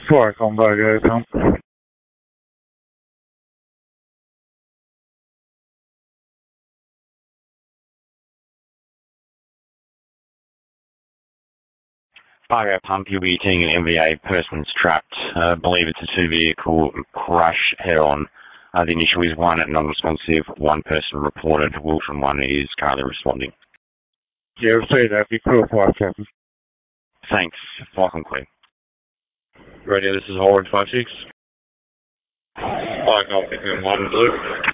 Flight Combo Tom. Bargo Pump, you'll be seeing an MVA person's trapped. I believe it's a two-vehicle crash head-on. The initial is 1 non-responsive, 1 person reported. Wilton 1 is currently responding. Yeah, say that. Be cool, Flight Captain. Thanks. Flight clear. Radio, this is Howard 56. Flight Captain 1 Blue.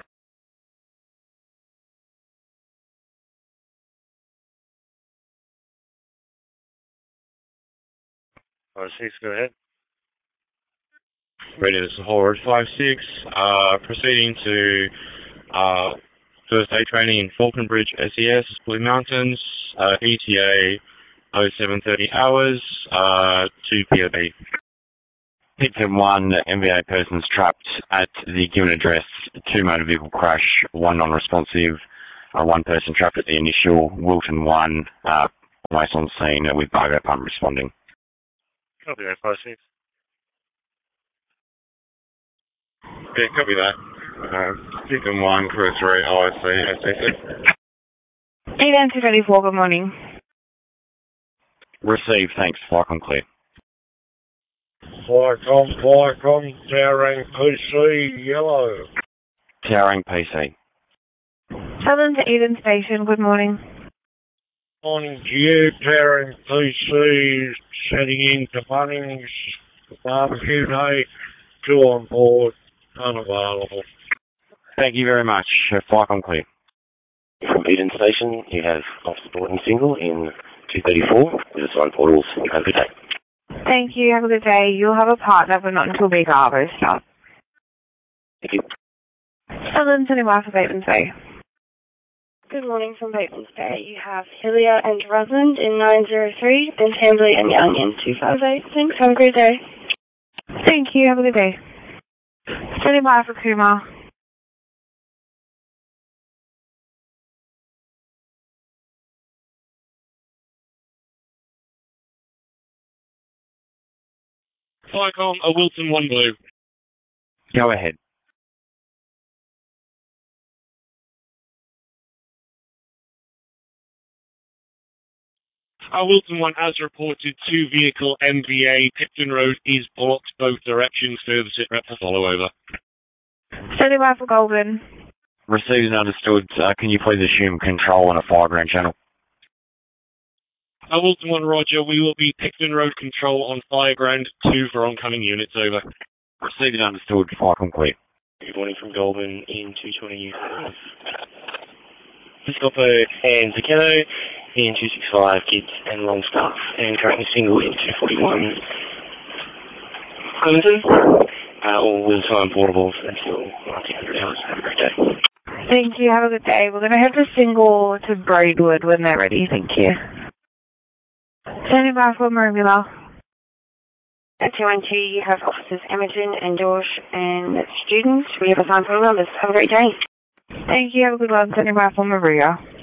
Go ahead. Radio, this is Howard 56. Proceeding to first aid training in Falconbridge SES, Blue Mountains, ETA 0730 hours, 2 POB. Picton 1, MVA person's trapped at the given address, 2 motor vehicle crash, 1 non-responsive, 1 person trapped at the initial. Wilton 1, almost on scene with Bargo Pump responding. Copy that, 56. Yeah, copy that. Picton 1, Crew 3, OSC, SCC. 8-24, good morning. Received, thanks. Flight clear. Flycom, Towering PC, yellow. Towering PC. Southern to Eden Station, good morning. Morning to you, Towering PC, setting into Bunnings, barbecue day, 2 on board, unavailable. Thank you very much. Flight clear. From Eden Station, you have Officer Borton Single in 234 with assigned portals. Have a good day. Thank you, have a good day. You'll have a partner, but not until Big Arvo stop. Thank you. Southern to Newmarket Batemans Bay. Good morning from Batemans Bay. You have Hillier and Rosamond in 903, and Hambley and Young in 258. Thanks, have a great day. Thank you, have a good day. Standing by for Kumar. Flycom, a Wilton 1 Blue. Go ahead. Wilton 1, as reported, 2-vehicle MVA, Picton Road is blocked both directions. Further sit rep to follow over. Standing by for Golden. Received and understood. Can you please assume control on a fireground channel? Wilton 1, roger. We will be Picton Road control on Fireground 2 for oncoming units, over. Received and understood. Flight clear. Good morning from Goulburn in 220 you have Piscopo and Zacchetto in 265 Kids and Longstaff, and currently single in 241 Clemson. All with time portables until 1900 hours. Have a great day. Thank you, have a good day. We're going to have the single to Braidwood when they're ready, thank you. Standing by for Maribela. At 212, you have Officers Imogen and Josh and students. We have assigned phone numbers. Have a great day. Thank you, have a good one. Standing by for Maria.